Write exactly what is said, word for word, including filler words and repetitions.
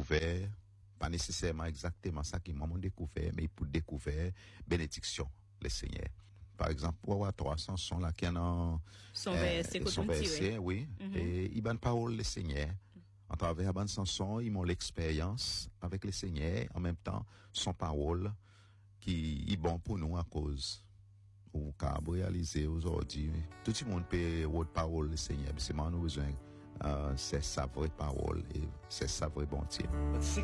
découvert, pas nécessairement exactement ça qui m'a découvert, mais pour découvrir bénédiction, les Seigneurs. Par exemple, pour avoir trois chansons là qui en son verset, son verset, oui, mm-hmm. Et il bonne parole les Seigneurs. À travers la bonne chanson, ils m'ont l'expérience avec les Seigneurs, en même temps, son parole qui est bon pour nous à cause ou qu'a réaliser aujourd'hui. Tout le monde peut votre parole les Seigneurs, c'est moi nous besoin euh, c'est sa vraie parole et c'est sa vraie bonté.